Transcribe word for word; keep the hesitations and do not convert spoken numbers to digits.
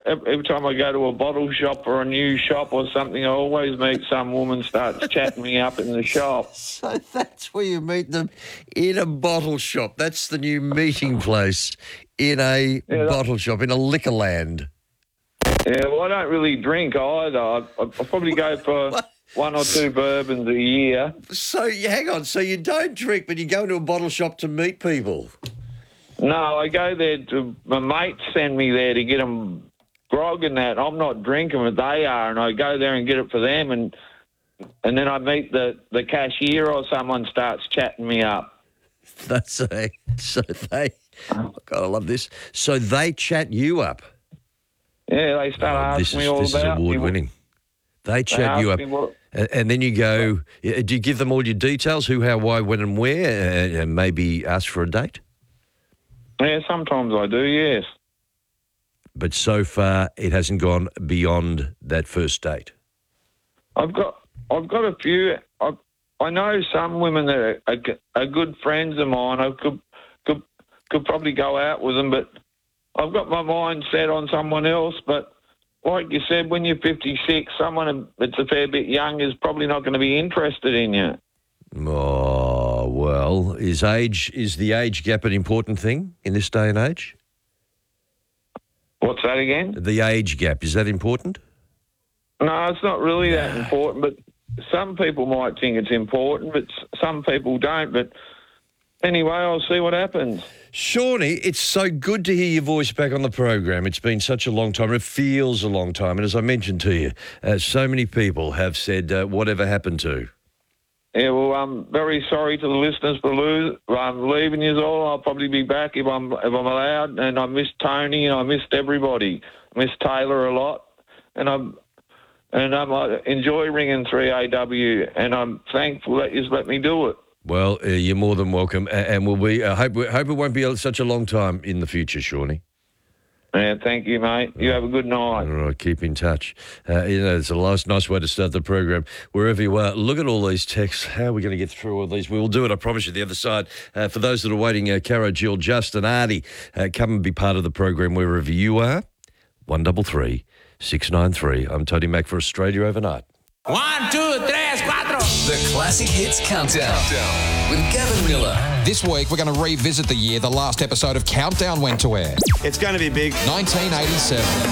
every time I go to a bottle shop or a new shop or something, I always meet some woman starts chatting me up in the shop. So that's where you meet them, in a bottle shop. That's the new meeting place, in a Yeah, bottle shop, in a liquor land. Yeah, well, I don't really drink either. I, I, I probably go for one or two bourbons a year. So, you- hang on, so you don't drink, but you go into a bottle shop to meet people? No, I go there to, my mates send me there to get them grog and that. I'm not drinking, but they are, and I go there and get it for them, and and then I meet the, the cashier or someone starts chatting me up. That's a, so they, oh God, I love this. So they chat you up. Yeah, they start Oh, this asking is, me all this about is me. award-winning. They They chat ask you up, me what- and, and then you go, yeah, do you give them all your details, who, how, why, when and where, and, and maybe ask for a date? Yeah, sometimes I do, yes. But so far, it hasn't gone beyond that first date. I've got I've got a few. I I know some women that are, are, are good friends of mine. I could could could probably go out with them, but I've got my mind set on someone else. But like you said, when you're fifty-six, someone that's a fair bit young is probably not going to be interested in you. Oh, well, is age, is the age gap an important thing in this day and age? What's that again? The age gap, is that important? No, it's not really that important, but some people might think it's important, but s- some people don't. But anyway, I'll see what happens. Shawnee, it's so good to hear your voice back on the program. It's been such a long time. It feels a long time. And as I mentioned to you, uh, so many people have said, uh, whatever happened to? Yeah, well, I'm very sorry to the listeners for lose, um, leaving you all. I'll probably be back if I'm if I'm allowed. And I missed Tony and I missed everybody. I missed Taylor a lot, and I'm and um, I enjoy ringing three A W, and I'm thankful that you've let me do it. Well, uh, you're more than welcome, a- and we'll be. I uh, hope hope it won't be such a long time in the future, Shawnee. Yeah, thank you, mate. You have a good night. All right, keep in touch. Uh, you know, it's a nice, nice way to start the program. Wherever you are, look at all these texts. How are we going to get through all these? We will do it, I promise you, the other side. Uh, for those that are waiting, uh, Caro, Jill, Justin, Artie, uh, come and be part of the program wherever you are. one double three six nine three. I'm Tony Mack for Australia Overnight. One, two, tres, cuatro. The Classic Hits Countdown, with Gavin Miller. This week, we're going to revisit the year the last episode of Countdown went to air. It's going to be big. nineteen eighty-seven.